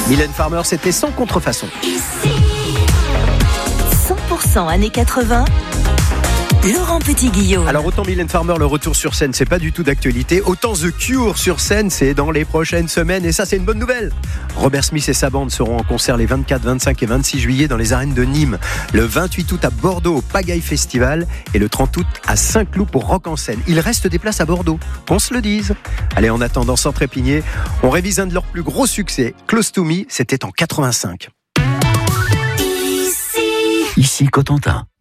Mylène Farmer, c'était sans contrefaçon. 100% années 80. Laurent Petit-Guillaume. Alors autant Mylène Farmer, le retour sur scène, c'est pas du tout d'actualité, autant The Cure sur scène, c'est dans les prochaines semaines, et ça c'est une bonne nouvelle. Robert Smith et sa bande seront en concert les 24, 25 et 26 juillet dans les arènes de Nîmes, le 28 août à Bordeaux au Pagaille Festival et le 30 août à Saint-Cloud pour Rock en scène. Il reste des places à Bordeaux, qu'on se le dise. Allez, en attendant, sans trépigner, on révise un de leurs plus gros succès, Close to Me, c'était en 85. Ici Cotentin.